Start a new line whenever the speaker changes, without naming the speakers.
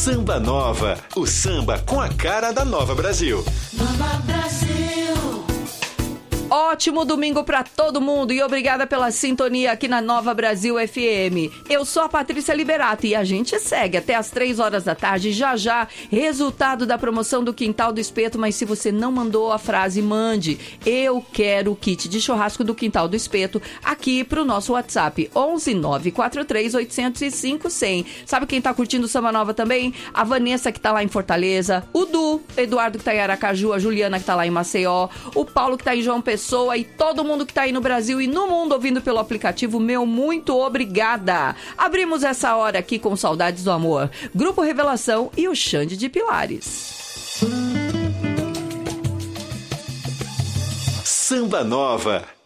Samba Nova, o samba com a cara da Nova Brasil.
Nova Brasil.
Ótimo domingo para todo mundo e obrigada pela sintonia aqui na Nova Brasil FM. Eu sou a Patrícia Liberato e a gente segue até as 3 horas da tarde. Já, resultado da promoção do Quintal do Espeto, mas se você não mandou a frase, mande. Eu quero o kit de churrasco do Quintal do Espeto aqui pro nosso WhatsApp, 11 943 805 100. Sabe quem tá curtindo Samba Nova também? A Vanessa, que tá lá em Fortaleza, o Du, Eduardo, que tá em Aracaju, a Juliana, que tá lá em Maceió, o Paulo, que tá em João Pessoa, e todo mundo que tá aí no Brasil e no mundo ouvindo pelo aplicativo, meu muito obrigada. Abrimos essa hora aqui com Saudades do Amor, Grupo Revelação e o Xande de Pilares.
Samba Nova,